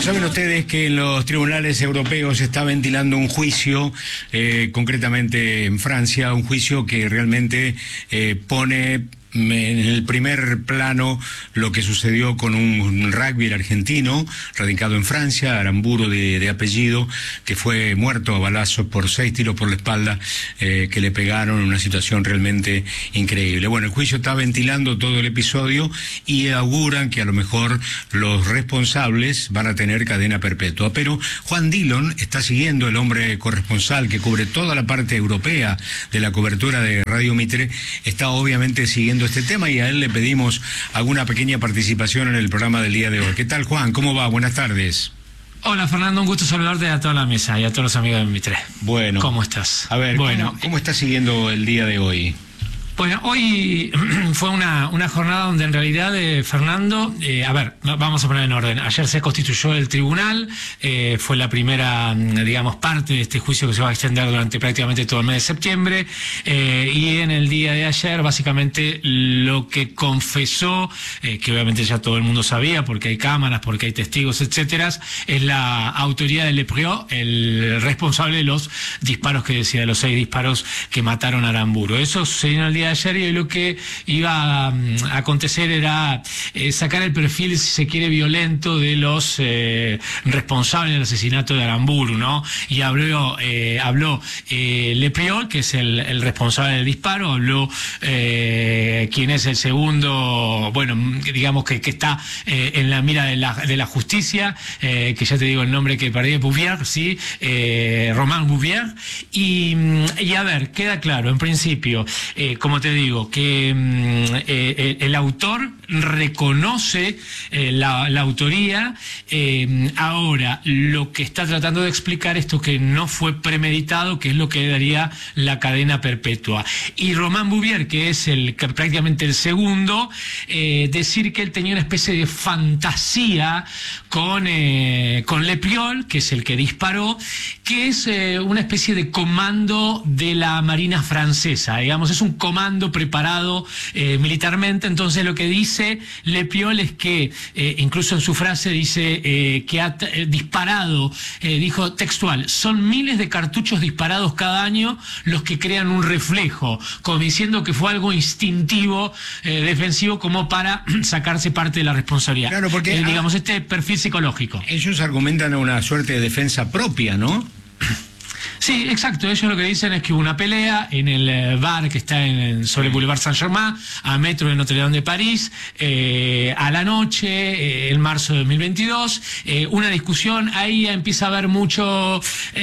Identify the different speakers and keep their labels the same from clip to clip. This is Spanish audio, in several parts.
Speaker 1: saben ustedes que en los tribunales europeos se está ventilando un juicio, concretamente en Francia, un juicio que realmente pone en el primer plano lo que sucedió con un rugby argentino radicado en Francia, Aramburu de apellido, que fue muerto a balazos por 6 tiros por la espalda que le pegaron en una situación realmente increíble. Bueno, el juicio está ventilando todo el episodio y auguran que a lo mejor los responsables van a tener cadena perpetua. Pero Juan Dillon está siguiendo, el hombre corresponsal que cubre toda la parte europea de la cobertura de Radio Mitre, está obviamente siguiendo este tema y a él le pedimos alguna pequeña participación en el programa del día de hoy. ¿Qué tal, Juan? ¿Cómo va? Buenas tardes.
Speaker 2: Hola, Fernando, un gusto saludarte a toda la mesa y a todos los amigos de Mitre.
Speaker 1: Bueno.
Speaker 2: ¿Cómo estás?
Speaker 1: A ver,
Speaker 2: bueno,
Speaker 1: ¿cómo estás siguiendo el día de hoy?
Speaker 2: Bueno, hoy fue una jornada donde en realidad, Fernando, a ver, vamos a poner en orden. Ayer se constituyó el tribunal, fue la primera, digamos, parte de este juicio que se va a extender durante prácticamente todo el mes de septiembre, y en el día de ayer, básicamente, lo que confesó, que obviamente ya todo el mundo sabía, porque hay cámaras, porque hay testigos, etcétera, es la autoría de Lepriot, el responsable de los disparos que decía, de los 6 disparos que mataron a Aramburu. Eso sucedió en el día de ayer y lo que iba a acontecer era sacar el perfil, si se quiere, violento de los responsables del asesinato de Aramburu, ¿no? Y habló Lepriot, que es el responsable del disparo, habló quien es el segundo, bueno, digamos que está en la mira de la justicia, que ya te digo el nombre que perdí, Bouvier, ¿sí? Romain Bouvier, y a ver, queda claro, en principio, como te digo, que el autor reconoce la autoría. Ahora, lo que está tratando de explicar esto que no fue premeditado, que es lo que daría la cadena perpetua. Y Romain Bouvier, que es prácticamente el segundo, decir que él tenía una especie de fantasía con Lepriot, que es el que disparó, que es una especie de comando de la Marina francesa, digamos, es un comando preparado militarmente. Entonces lo que dice Lepriot es que, incluso en su frase dice que ha disparado, dijo textual, son miles de cartuchos disparados cada año los que crean un reflejo, como diciendo que fue algo instintivo, defensivo, como para sacarse parte de la responsabilidad.
Speaker 1: Claro, porque
Speaker 2: digamos, este perfil psicológico.
Speaker 1: Ellos argumentan una suerte de defensa propia, ¿no?
Speaker 2: Sí, exacto. Ellos lo que dicen es que hubo una pelea en el bar que está sobre el Boulevard Saint-Germain, a metro de Notre Dame de París, a la noche, en marzo de 2022, una discusión. Ahí empieza a haber mucho,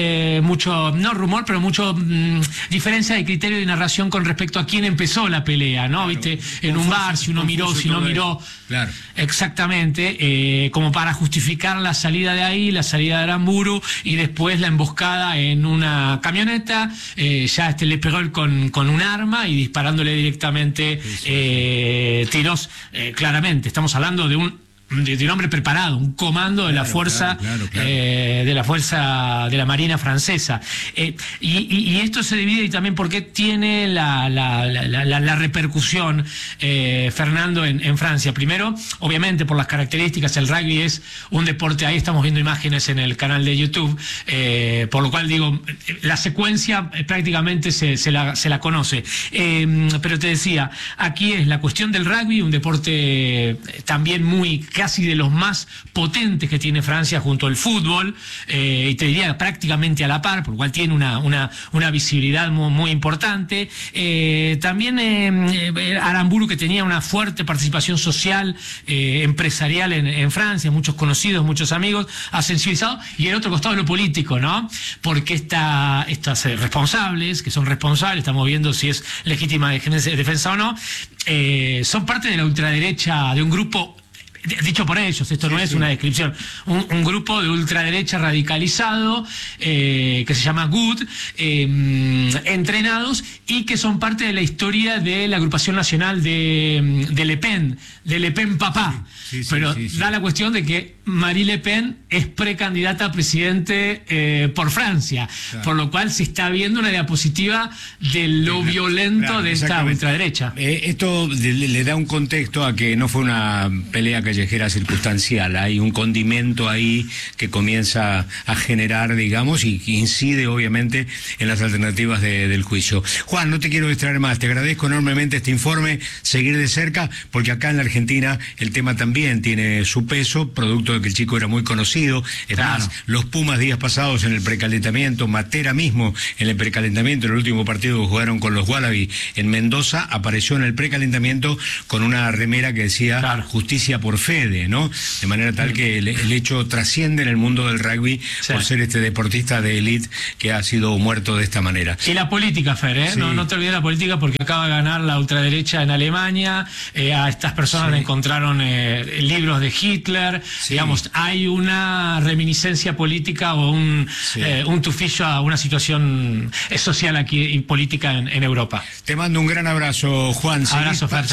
Speaker 2: no rumor, pero mucho diferencia de criterio de narración con respecto a quién empezó la pelea, ¿no? Claro, ¿viste? En un bar, si uno miró, si no miró.
Speaker 1: Claro.
Speaker 2: Exactamente, como para justificar la salida de ahí, la salida de Aramburu, y después la emboscada en una camioneta, ya Lepriot con un arma y disparándole directamente tiros, claramente. Estamos hablando de un hombre preparado, un comando de la fuerza, claro. De la fuerza de la Marina francesa, y esto se divide y también porque tiene la repercusión, Fernando, en Francia. Primero, obviamente por las características, el rugby es un deporte, ahí estamos viendo imágenes en el canal de YouTube, por lo cual digo, la secuencia prácticamente se la conoce, pero te decía, aquí es la cuestión del rugby, un deporte también casi de los más potentes que tiene Francia junto al fútbol, y te diría prácticamente a la par, por lo cual tiene una visibilidad muy importante. También Aramburu, que tenía una fuerte participación social, empresarial en Francia, muchos conocidos, muchos amigos, ha sensibilizado, y el otro costado lo político, ¿no? Porque estas responsables, que son responsables, estamos viendo si es legítima defensa o no, son parte de la ultraderecha, de un grupo, dicho por ellos, esto no es una descripción, un grupo de ultraderecha radicalizado, que se llama GUD, entrenados, y que son parte de la historia de la agrupación nacional de Le Pen papá. Pero da la cuestión de que Marine Le Pen es precandidata a presidente por Francia, por lo cual se está viendo una diapositiva de lo violento de esta ultraderecha.
Speaker 1: Esto le da un contexto a que no fue una pelea que callejera circunstancial. Hay un condimento ahí que comienza a generar, digamos, y que incide obviamente en las alternativas del juicio. Juan, no te quiero distraer más, te agradezco enormemente este informe, seguir de cerca, porque acá en la Argentina el tema también tiene su peso, producto de que el chico era muy conocido. Es más, los Pumas días pasados en el precalentamiento, Matera mismo en el precalentamiento, en el último partido que jugaron con los Wallaby en Mendoza, apareció en el precalentamiento con una remera que decía justicia por Fede, ¿no? De manera tal que el hecho trasciende en el mundo del rugby por ser este deportista de élite que ha sido muerto de esta manera.
Speaker 2: Y la política, Fer, ¿eh? Sí. No te olvides la política, porque acaba de ganar la ultraderecha en Alemania, a estas personas le encontraron libros de Hitler, digamos, hay una reminiscencia política o un tufillo a una situación social aquí y política en Europa.
Speaker 1: Te mando un gran abrazo, Juan.
Speaker 2: Abrazo, Fer,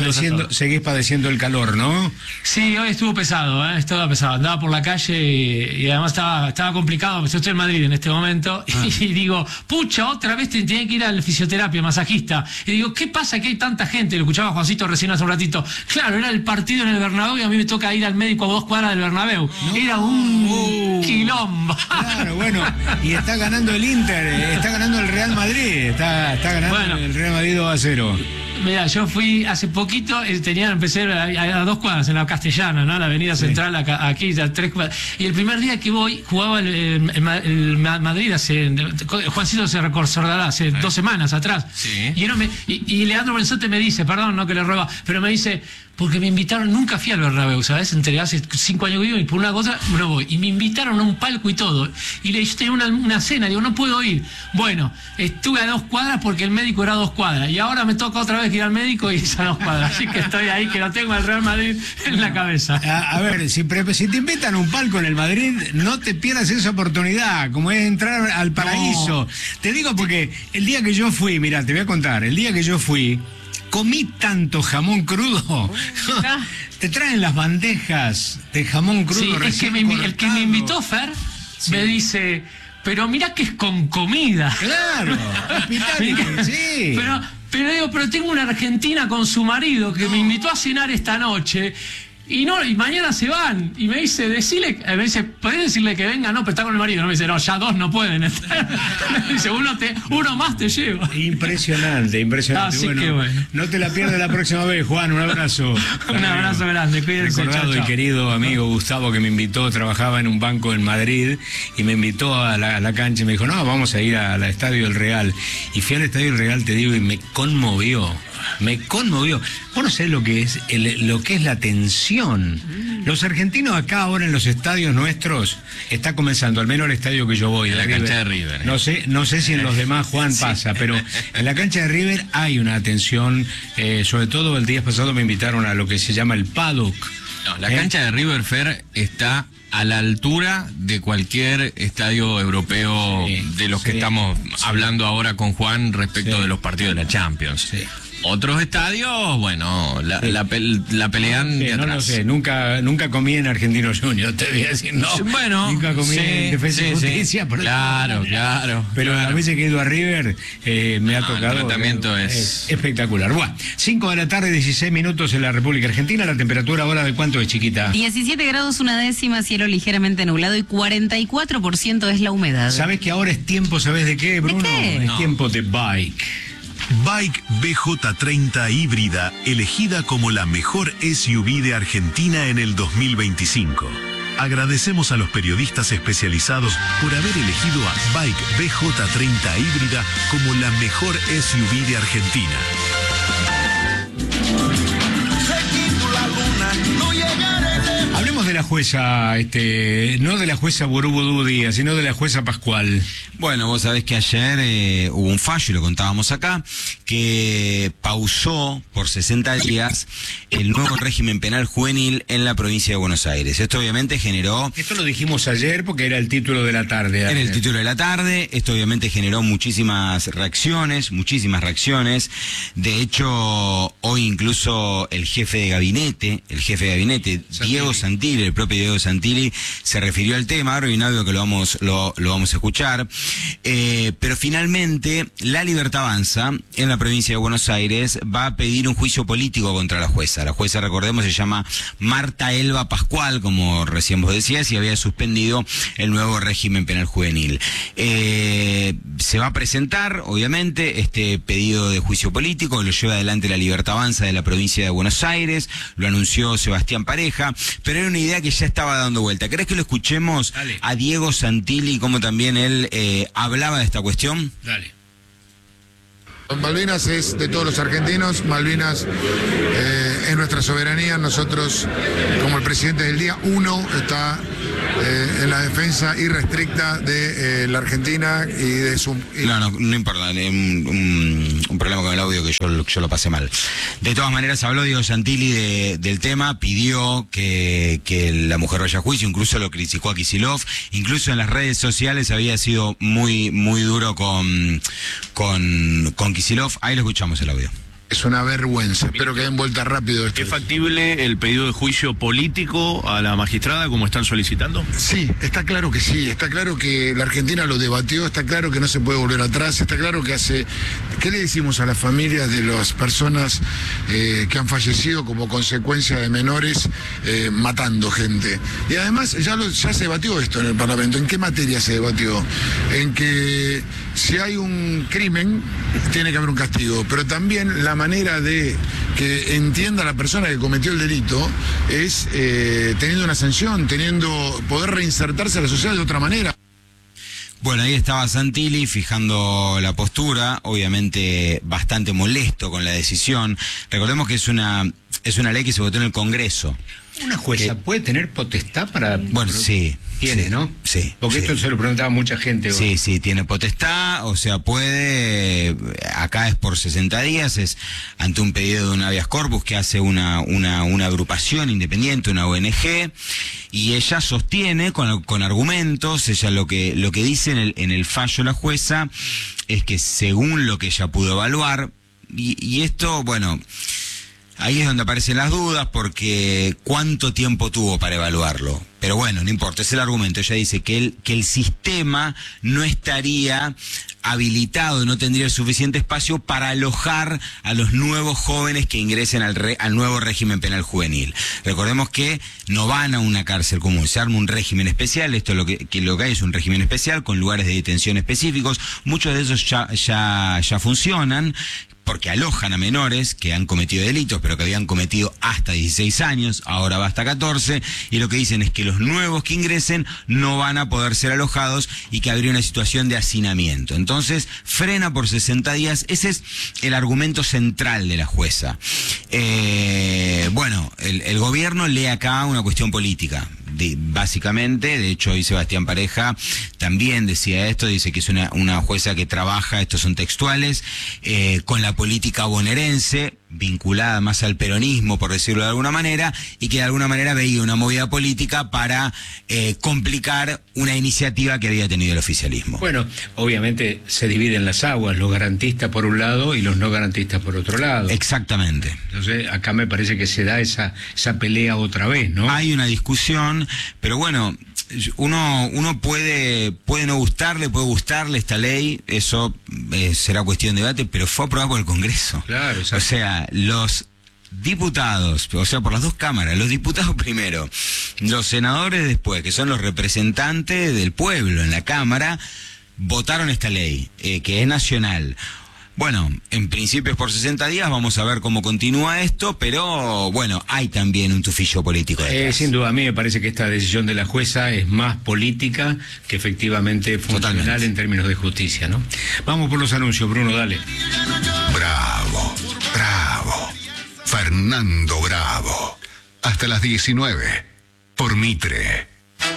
Speaker 1: seguís padeciendo el calor, ¿no?
Speaker 2: Sí, hoy estuvo pesado, estaba pesado. Andaba por la calle y además estaba complicado. Yo estoy en Madrid en este momento y digo, pucha, otra vez tenía que ir al fisioterapia, masajista. Y digo, ¿qué pasa que hay tanta gente? Lo escuchaba Juancito recién hace un ratito. Claro, era el partido en el Bernabéu y a mí me toca ir al médico a 2 cuadras del Bernabéu. No. Era un quilombo.
Speaker 1: Claro, bueno, y está ganando el Inter, está ganando el Real Madrid, está ganando el Real Madrid 2-0.
Speaker 2: Mira, yo fui hace poquito, empecé a 2 cuadras en la Castellana, ¿no? La avenida central, aquí, a 3 cuadras. Y el primer día que voy, jugaba el Madrid Juancito se recordará, hace 2 semanas atrás. Sí. Y Leandro Benzote me dice, perdón, no que le ruega, pero me dice, porque me invitaron, nunca fui al Bernabéu, ¿sabes? Hace 5 años que vivo y por una cosa no voy. Y me invitaron a un palco y todo. Y le dije, tenía una cena, digo, no puedo ir. Bueno, estuve a 2 cuadras porque el médico era a 2 cuadras. Y ahora me toca otra vez ir al médico y es a 2 cuadras. Así que estoy ahí, que lo tengo al Real Madrid en la cabeza.
Speaker 1: A ver, si te invitan a un palco en el Madrid, no te pierdas esa oportunidad, como es entrar al paraíso. No. Te digo porque el día que yo fui, mira, te voy a contar, el día que yo fui, comí tanto jamón crudo. Te traen las bandejas de jamón crudo.
Speaker 2: Sí, es que el que me invitó, Fer, me dice, pero mirá que es con comida.
Speaker 1: Claro, sí.
Speaker 2: Pero tengo una argentina con su marido que me invitó a cenar esta noche. Y mañana se van. Y me dice, ¿podés decirle que venga? No, pero está con el marido. No, me dice, no, ya 2 no pueden estar. Me dice, uno más te lleva.
Speaker 1: Impresionante.
Speaker 2: Así que bueno.
Speaker 1: No te la pierdas la próxima vez, Juan. Un abrazo.
Speaker 2: Un abrazo grande, cuídense.
Speaker 1: Recordado y querido amigo Gustavo, que me invitó, trabajaba en un banco en Madrid, y me invitó a la cancha y me dijo, no, vamos a ir al Estadio del Real. Y fui al Estadio del Real, te digo, y me conmovió. Vos no sabés lo que es la tensión. Los argentinos acá ahora en los estadios nuestros está comenzando, al menos el estadio que yo voy,
Speaker 3: en la cancha de River.
Speaker 1: No sé si en los demás, Juan, pasa, pero en la cancha de River hay una tensión, sobre todo el día pasado me invitaron a lo que se llama el paddock.
Speaker 3: No, la cancha de River, Fer, está a la altura de cualquier estadio europeo de los que estamos hablando ahora con Juan respecto de los partidos de la Champions. Sí. Otros estadios, bueno, la pelean de atrás.
Speaker 1: No lo sé, nunca comí en Argentino Junior, te voy a decir, no.
Speaker 3: Bueno,
Speaker 1: nunca comí en Defensa y Justicia.
Speaker 3: Claro.
Speaker 1: Pero a veces que he ido a River, me ha tocado.
Speaker 3: El tratamiento es
Speaker 1: espectacular. Bueno, 5 de la tarde, 16 minutos en la República Argentina. La temperatura ahora, ¿de cuánto es, chiquita?
Speaker 4: 17 grados 1/10, cielo ligeramente nublado y 44% es la humedad.
Speaker 1: ¿Sabes que ahora es tiempo, sabes de qué, Bruno?
Speaker 4: ¿De qué?
Speaker 1: Es tiempo de bike.
Speaker 5: Bike BJ30 híbrida, elegida como la mejor SUV de Argentina en el 2025. Agradecemos a los periodistas especializados por haber elegido a Bike BJ30 híbrida como la mejor SUV de Argentina.
Speaker 1: Hablemos de la jueza, no de la jueza Burubudú Díaz, sino de la jueza Pascual.
Speaker 6: Bueno, vos sabés que ayer hubo un fallo, y lo contábamos acá, que pausó por 60 días el nuevo régimen penal juvenil en la provincia de Buenos Aires. Esto obviamente generó...
Speaker 1: Esto lo dijimos ayer porque era el título de la tarde.
Speaker 6: Era el título de la tarde. Esto obviamente generó muchísimas reacciones. De hecho, hoy incluso el jefe de gabinete, Diego Santilli, el propio Diego Santilli se refirió al tema. Ahora hay un audio que lo vamos a escuchar. Pero finalmente, La Libertad Avanza, en la provincia de Buenos Aires, va a pedir un juicio político contra la jueza. La jueza, recordemos, se llama Marta Elba Pascual, como recién vos decías, y había suspendido el nuevo régimen penal juvenil. Se va a presentar, obviamente, este pedido de juicio político, lo lleva adelante La Libertad Avanza de la provincia de Buenos Aires, lo anunció Sebastián Pareja, pero era una idea que ya estaba dando vuelta. ¿Querés que lo escuchemos? Dale. A Diego Santilli, como también él hablaba de esta cuestión?
Speaker 1: Dale.
Speaker 7: Malvinas es de todos los argentinos, Malvinas es nuestra soberanía. Nosotros, como el presidente del día 1, está en la defensa irrestricta de la Argentina y de su...
Speaker 6: No importa, un problema con el audio que yo lo pasé mal. De todas maneras, habló Diego Santilli del tema, pidió que la mujer vaya a juicio, incluso lo criticó a Kicillof, incluso en las redes sociales había sido muy duro con Kicillof. Ahí lo escuchamos el audio.
Speaker 7: Es una vergüenza. Espero que den vuelta rápido esto.
Speaker 8: ¿Es factible el pedido de juicio político a la magistrada como están solicitando?
Speaker 7: Sí, está claro que sí. Está claro que la Argentina lo debatió, está claro que no se puede volver atrás, está claro que hace... ¿Qué le decimos a las familias de las personas que han fallecido como consecuencia de menores matando gente? Y además ya se debatió esto en el Parlamento. ¿En qué materia se debatió? En que si hay un crimen tiene que haber un castigo, pero también la manera de que entienda la persona que cometió el delito es teniendo una sanción, poder reinsertarse a la sociedad de otra manera.
Speaker 6: Bueno, ahí estaba Santilli fijando la postura, obviamente bastante molesto con la decisión. Recordemos que es una ley que se votó en el Congreso.
Speaker 1: ¿Una jueza puede tener potestad para...?
Speaker 6: Bueno, sí.
Speaker 1: Tiene,
Speaker 6: sí,
Speaker 1: ¿no?
Speaker 6: Sí.
Speaker 1: Porque esto se lo preguntaba mucha gente.
Speaker 6: Sí, tiene potestad, o sea, puede... Acá es por 60 días, es ante un pedido de un habeas corpus que hace una agrupación independiente, una ONG, y ella sostiene con argumentos, ella lo que dice en el fallo la jueza es que según lo que ella pudo evaluar, y esto, bueno... Ahí es donde aparecen las dudas, porque ¿cuánto tiempo tuvo para evaluarlo? Pero bueno, no importa, es el argumento. Ella dice que el sistema no estaría habilitado, no tendría el suficiente espacio para alojar a los nuevos jóvenes que ingresen al nuevo régimen penal juvenil. Recordemos que no van a una cárcel común, se arma un régimen especial. Esto lo que hay es un régimen especial con lugares de detención específicos. Muchos de esos ya funcionan, porque alojan a menores que han cometido delitos, pero que habían cometido hasta 16 años, ahora va hasta 14, y lo que dicen es que los nuevos que ingresen no van a poder ser alojados y que habría una situación de hacinamiento. Entonces, frena por 60 días, ese es el argumento central de la jueza. Bueno, el gobierno lee acá una cuestión política. Básicamente, de hecho hoy Sebastián Pareja también decía esto, dice que es una jueza que trabaja, estos son textuales, con la política bonaerense, vinculada más al peronismo, por decirlo de alguna manera, y que de alguna manera veía una movida política para complicar una iniciativa que había tenido el oficialismo.
Speaker 1: Bueno, obviamente se dividen las aguas, los garantistas por un lado y los no garantistas por otro lado.
Speaker 6: Exactamente.
Speaker 1: Entonces acá me parece que se da esa pelea otra vez, ¿no?
Speaker 6: Hay una discusión, pero bueno, uno puede no gustarle, puede gustarle esta ley, eso será cuestión de debate, pero fue aprobada por el Congreso.
Speaker 1: Claro, exacto.
Speaker 6: O sea, los diputados, o sea, por las dos cámaras, los diputados primero, los senadores después, que son los representantes del pueblo en la Cámara, votaron esta ley, que es nacional. Bueno, en principio es por 60 días, vamos a ver cómo continúa esto, pero bueno, hay también un tufillo político detrás.
Speaker 1: Sin duda, a mí me parece que esta decisión de la jueza es más política que efectivamente funcional. Totalmente. En términos de justicia, ¿no? Vamos por los anuncios, Bruno, dale.
Speaker 5: Bravo, bravo. Fernando Bravo. Hasta las 19, por Mitre.